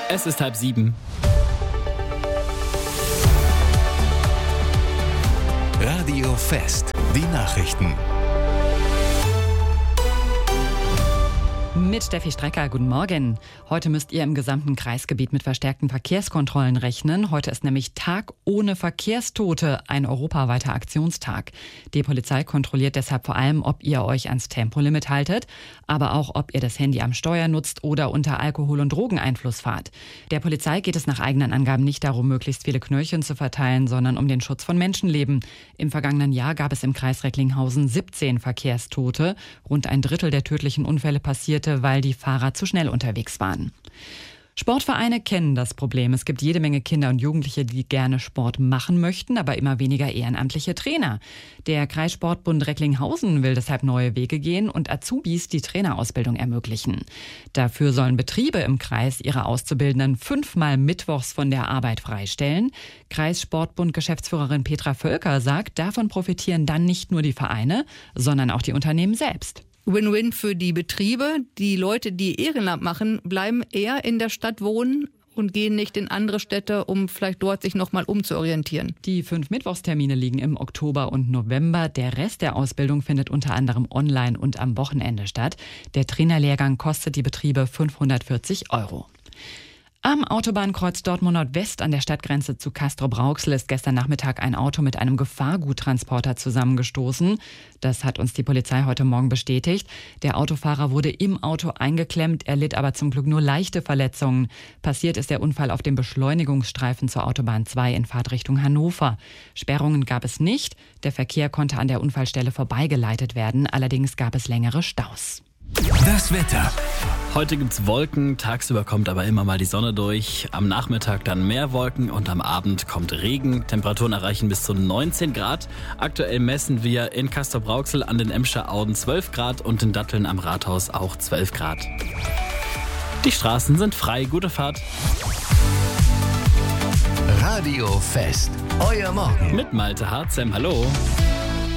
Es ist 6:30. Radio Fest, die Nachrichten. Mit Steffi Strecker, guten Morgen. Heute müsst ihr im gesamten Kreisgebiet mit verstärkten Verkehrskontrollen rechnen. Heute ist nämlich Tag ohne Verkehrstote, ein europaweiter Aktionstag. Die Polizei kontrolliert deshalb vor allem, ob ihr euch ans Tempolimit haltet, aber auch, ob ihr das Handy am Steuer nutzt oder unter Alkohol- und Drogeneinfluss fahrt. Der Polizei geht es nach eigenen Angaben nicht darum, möglichst viele Knöllchen zu verteilen, sondern um den Schutz von Menschenleben. Im vergangenen Jahr gab es im Kreis Recklinghausen 17 Verkehrstote. Rund ein Drittel der tödlichen Unfälle passierte, weil die Fahrer zu schnell unterwegs waren. Sportvereine kennen das Problem. Es gibt jede Menge Kinder und Jugendliche, die gerne Sport machen möchten, aber immer weniger ehrenamtliche Trainer. Der Kreissportbund Recklinghausen will deshalb neue Wege gehen und Azubis die Trainerausbildung ermöglichen. Dafür sollen Betriebe im Kreis ihre Auszubildenden 5-mal mittwochs von der Arbeit freistellen. Kreissportbund-Geschäftsführerin Petra Völker sagt, davon profitieren dann nicht nur die Vereine, sondern auch die Unternehmen selbst. Win-win für die Betriebe. Die Leute, die Ehrenamt machen, bleiben eher in der Stadt wohnen und gehen nicht in andere Städte, um vielleicht dort sich nochmal umzuorientieren. Die 5 Mittwochstermine liegen im Oktober und November. Der Rest der Ausbildung findet unter anderem online und am Wochenende statt. Der Trainerlehrgang kostet die Betriebe 540 €. Am Autobahnkreuz Dortmund Nordwest an der Stadtgrenze zu Castrop-Rauxel ist gestern Nachmittag ein Auto mit einem Gefahrguttransporter zusammengestoßen. Das hat uns die Polizei heute Morgen bestätigt. Der Autofahrer wurde im Auto eingeklemmt, er litt aber zum Glück nur leichte Verletzungen. Passiert ist der Unfall auf dem Beschleunigungsstreifen zur Autobahn 2 in Fahrtrichtung Hannover. Sperrungen gab es nicht. Der Verkehr konnte an der Unfallstelle vorbeigeleitet werden. Allerdings gab es längere Staus. Das Wetter. Heute gibt's Wolken, tagsüber kommt aber immer mal die Sonne durch. Am Nachmittag dann mehr Wolken und am Abend kommt Regen. Temperaturen erreichen bis zu 19 Grad. Aktuell messen wir in Castrop-Rauxel an den Emscher Auden 12 Grad und in Datteln am Rathaus auch 12 Grad. Die Straßen sind frei, gute Fahrt. Radio Fest, euer Morgen. Mit Malte Harzem, hallo.